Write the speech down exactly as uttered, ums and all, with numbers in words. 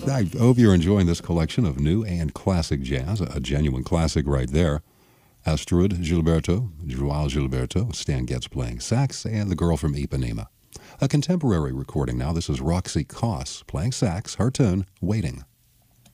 I hope you're enjoying this collection of new and classic jazz, a genuine classic right there. Astrud Gilberto, Joao Gilberto, Stan Getz playing sax, and the girl from Ipanema. A contemporary recording now. This is Roxy Koss playing sax, her tune, Waiting.